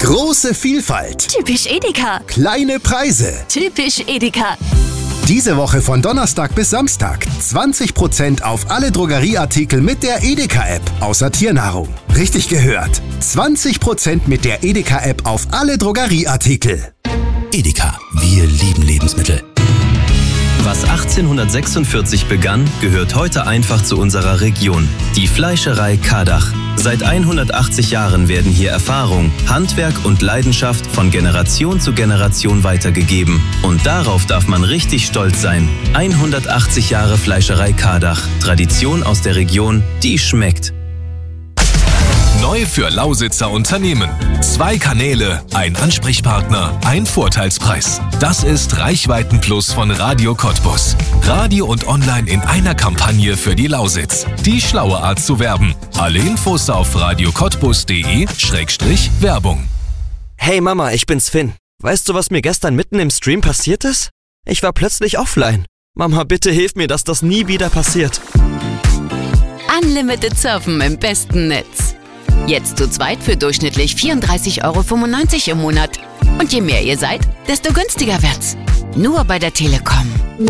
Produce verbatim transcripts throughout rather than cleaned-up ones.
Große Vielfalt. Typisch Edeka. Kleine Preise. Typisch Edeka. Diese Woche von Donnerstag bis Samstag zwanzig Prozent auf alle Drogerieartikel mit der Edeka-App, außer Tiernahrung. Richtig gehört. zwanzig Prozent mit der Edeka-App auf alle Drogerieartikel. Edeka, wir lieben Lebensmittel. Was achtzehnhundertsechsundvierzig begann, gehört heute einfach zu unserer Region. Die Fleischerei Kardach. Seit hundertachtzig Jahren werden hier Erfahrung, Handwerk und Leidenschaft von Generation zu Generation weitergegeben. Und darauf darf man richtig stolz sein. hundertachtzig Jahre Fleischerei Kardach. Tradition aus der Region, die schmeckt. Neu für Lausitzer Unternehmen. Zwei Kanäle, ein Ansprechpartner, ein Vorteilspreis. Das ist Reichweitenplus von Radio Cottbus. Radio und Online in einer Kampagne für die Lausitz. Die schlaue Art zu werben. Alle Infos auf radiocottbus.de Schrägstrich Werbung. Hey Mama, ich bin's Finn. Weißt du, was mir gestern mitten im Stream passiert ist? Ich war plötzlich offline. Mama, bitte hilf mir, dass das nie wieder passiert. Unlimited Surfen im besten Netz. Jetzt zu zweit für durchschnittlich vierunddreißig Euro fünfundneunzig im Monat. Und je mehr ihr seid, desto günstiger wird's. Nur bei der Telekom.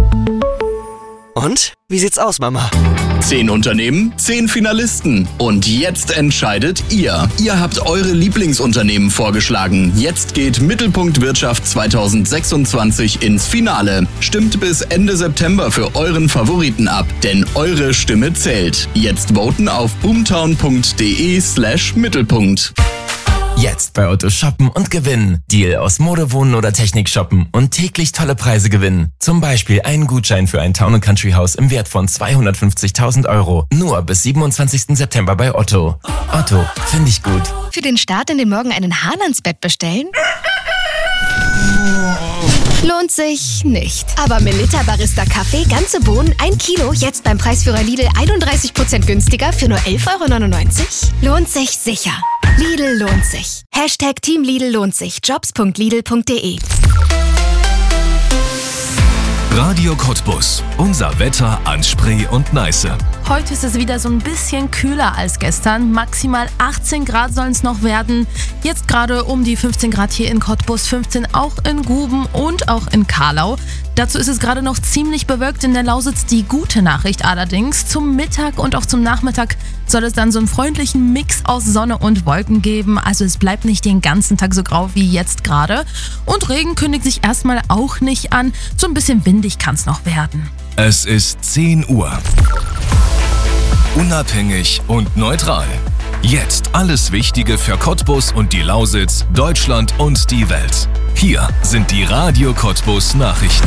Und? Wie sieht's aus, Mama? Zehn Unternehmen, zehn Finalisten. Und jetzt entscheidet ihr. Ihr habt eure Lieblingsunternehmen vorgeschlagen. Jetzt geht Mittelpunkt Wirtschaft zweitausendsechsundzwanzig ins Finale. Stimmt bis Ende September für euren Favoriten ab, denn eure Stimme zählt. Jetzt voten auf boomtown.de slash Mittelpunkt. Jetzt bei Otto shoppen und gewinnen. Deal aus Mode, Wohnen oder Technik shoppen und täglich tolle Preise gewinnen. Zum Beispiel einen Gutschein für ein Town and Country Haus im Wert von zweihundertfünfzigtausend Euro. Nur bis siebenundzwanzigsten September bei Otto. Otto, finde ich gut. Für den Start in den Morgen einen Hahn ans Bett bestellen? Lohnt sich nicht. Aber Melitta Barista Kaffee, ganze Bohnen, ein Kilo, jetzt beim Preisführer Lidl einunddreißig Prozent günstiger für nur elf Euro neunundneunzig? Lohnt sich sicher. Lidl lohnt sich. Hashtag Team Lidl lohnt sich. Jobs punkt lidl punkt de. Radio Cottbus. Unser Wetter an Spree und Neiße. Heute ist es wieder so ein bisschen kühler als gestern. Maximal achtzehn Grad sollen es noch werden. Jetzt gerade um die fünfzehn Grad hier in Cottbus, fünfzehn auch in Guben und auch in Carlau. Dazu ist es gerade noch ziemlich bewölkt in der Lausitz. Die gute Nachricht allerdings, zum Mittag und auch zum Nachmittag soll es dann so einen freundlichen Mix aus Sonne und Wolken geben. Also es bleibt nicht den ganzen Tag so grau wie jetzt gerade. Und Regen kündigt sich erstmal auch nicht an. So ein bisschen windig kann es noch werden. Es ist zehn Uhr. Unabhängig und neutral. Jetzt alles Wichtige für Cottbus und die Lausitz, Deutschland und die Welt. Hier sind die Radio Cottbus Nachrichten.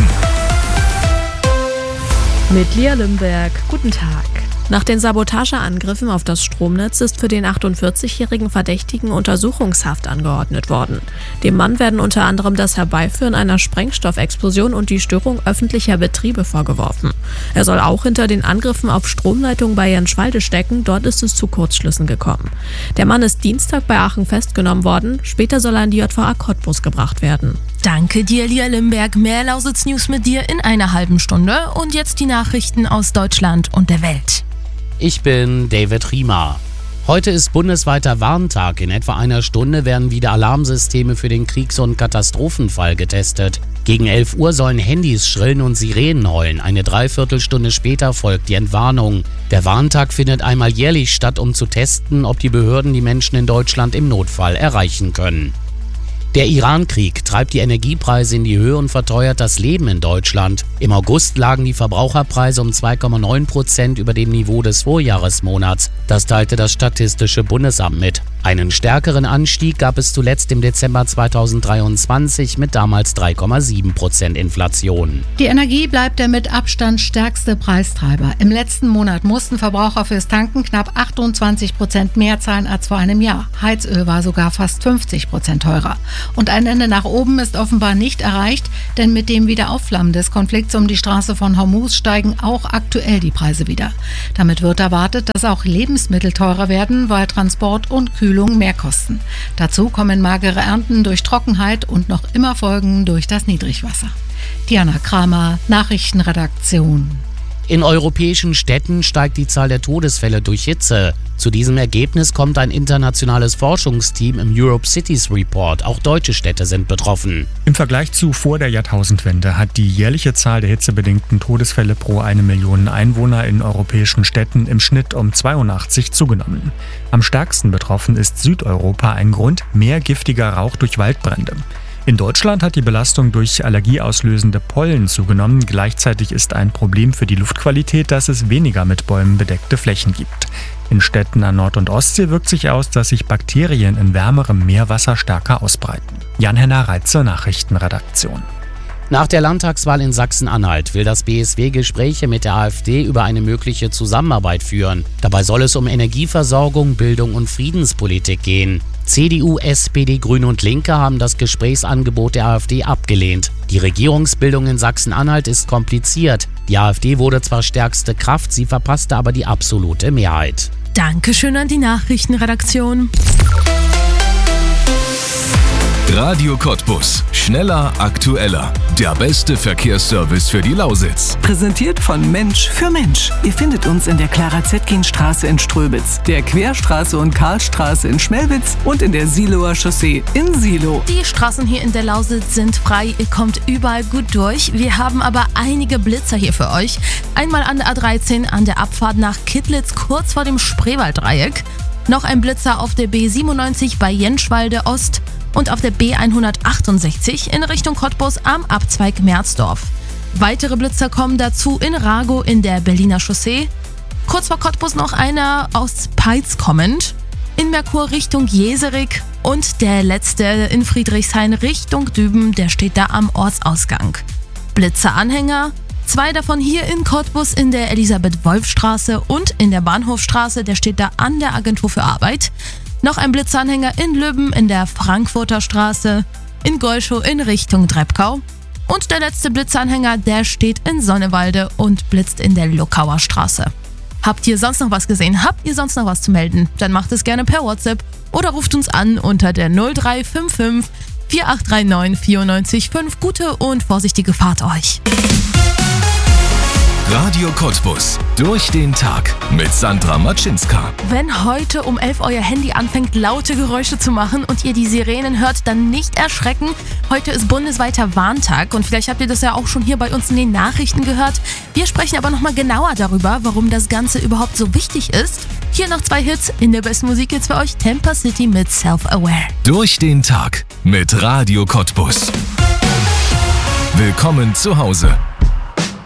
Mit Lia Limberg. Guten Tag. Nach den Sabotageangriffen auf das Stromnetz ist für den achtundvierzigjährigen Verdächtigen Untersuchungshaft angeordnet worden. Dem Mann werden unter anderem das Herbeiführen einer Sprengstoffexplosion und die Störung öffentlicher Betriebe vorgeworfen. Er soll auch hinter den Angriffen auf Stromleitungen bei Jenschwalde stecken, dort ist es zu Kurzschlüssen gekommen. Der Mann ist Dienstag bei Aachen festgenommen worden, später soll er in die J V A Cottbus gebracht werden. Danke dir, Lia Limberg. Mehr Lausitz-News mit dir in einer halben Stunde. Und jetzt die Nachrichten aus Deutschland und der Welt. Ich bin David Riemer. Heute ist bundesweiter Warntag. In etwa einer Stunde werden wieder Alarmsysteme für den Kriegs- und Katastrophenfall getestet. Gegen elf Uhr sollen Handys schrillen und Sirenen heulen. Eine Dreiviertelstunde später folgt die Entwarnung. Der Warntag findet einmal jährlich statt, um zu testen, ob die Behörden die Menschen in Deutschland im Notfall erreichen können. Der Iran-Krieg treibt die Energiepreise in die Höhe und verteuert das Leben in Deutschland. Im August lagen die Verbraucherpreise um zwei Komma neun Prozent über dem Niveau des Vorjahresmonats. Das teilte das Statistische Bundesamt mit. Einen stärkeren Anstieg gab es zuletzt im Dezember zweitausenddreiundzwanzig mit damals drei Komma sieben Prozent Inflation. Die Energie bleibt der mit Abstand stärkste Preistreiber. Im letzten Monat mussten Verbraucher fürs Tanken knapp achtundzwanzig Prozent mehr zahlen als vor einem Jahr. Heizöl war sogar fast fünfzig Prozent teurer. Und ein Ende nach oben ist offenbar nicht erreicht, denn mit dem Wiederaufflammen des Konflikts um die Straße von Hormuz steigen auch aktuell die Preise wieder. Damit wird erwartet, dass auch Lebensmittel teurer werden, weil Transport und Kühlung mehr kosten. Dazu kommen magere Ernten durch Trockenheit und noch immer Folgen durch das Niedrigwasser. Diana Kramer, Nachrichtenredaktion. In europäischen Städten steigt die Zahl der Todesfälle durch Hitze. Zu diesem Ergebnis kommt ein internationales Forschungsteam im Europe Cities Report. Auch deutsche Städte sind betroffen. Im Vergleich zu vor der Jahrtausendwende hat die jährliche Zahl der hitzebedingten Todesfälle pro eine Million Einwohner in europäischen Städten im Schnitt um zweiundachtzig zugenommen. Am stärksten betroffen ist Südeuropa, ein Grund mehr giftiger Rauch durch Waldbrände. In Deutschland hat die Belastung durch allergieauslösende Pollen zugenommen. Gleichzeitig ist ein Problem für die Luftqualität, dass es weniger mit Bäumen bedeckte Flächen gibt. In Städten an Nord- und Ostsee wirkt sich aus, dass sich Bakterien in wärmerem Meerwasser stärker ausbreiten. Jan-Henner Reitze, Nachrichtenredaktion. Nach der Landtagswahl in Sachsen-Anhalt will das B S W Gespräche mit der AfD über eine mögliche Zusammenarbeit führen. Dabei soll es um Energieversorgung, Bildung und Friedenspolitik gehen. C D U, S P D, Grüne und Linke haben das Gesprächsangebot der AfD abgelehnt. Die Regierungsbildung in Sachsen-Anhalt ist kompliziert. Die AfD wurde zwar stärkste Kraft, sie verpasste aber die absolute Mehrheit. Dankeschön an die Nachrichtenredaktion. Radio Cottbus. Schneller, aktueller. Der beste Verkehrsservice für die Lausitz. Präsentiert von Mensch für Mensch. Ihr findet uns in der Clara-Zetkin-Straße in Ströbitz, der Querstraße und Karlstraße in Schmelwitz und in der Siloer Chaussee in Silo. Die Straßen hier in der Lausitz sind frei, ihr kommt überall gut durch. Wir haben aber einige Blitzer hier für euch. Einmal an der A dreizehn an der Abfahrt nach Kittlitz kurz vor dem Spreewalddreieck. Noch ein Blitzer auf der B siebenundneunzig bei Jenschwalde Ost und auf der B hundertachtundsechzig in Richtung Cottbus am Abzweig Merzdorf. Weitere Blitzer kommen dazu in Rago in der Berliner Chaussee. Kurz vor Cottbus noch einer aus Peitz kommend. In Merkur Richtung Jeserik und der letzte in Friedrichshain Richtung Düben, der steht da am Ortsausgang. Blitzeranhänger, zwei davon hier in Cottbus in der Elisabeth-Wolf-Straße und in der Bahnhofstraße, der steht da an der Agentur für Arbeit. Noch ein Blitzanhänger in Lübben in der Frankfurter Straße, in Golschow in Richtung Treppkau. Und der letzte Blitzanhänger, der steht in Sonnewalde und blitzt in der Luckauer Straße. Habt ihr sonst noch was gesehen? Habt ihr sonst noch was zu melden? Dann macht es gerne per WhatsApp oder ruft uns an unter der null drei fünf fünf vier acht drei neun vier neun fünf. Gute und vorsichtige Fahrt euch. Radio Cottbus. Durch den Tag mit Sandra Matschinska. Wenn heute um elf euer Handy anfängt, laute Geräusche zu machen und ihr die Sirenen hört, dann nicht erschrecken. Heute ist bundesweiter Warntag und vielleicht habt ihr das ja auch schon hier bei uns in den Nachrichten gehört. Wir sprechen aber nochmal genauer darüber, warum das Ganze überhaupt so wichtig ist. Hier noch zwei Hits in der besten Musik jetzt für euch. Tampa City mit Self-Aware. Durch den Tag mit Radio Cottbus. Willkommen zu Hause.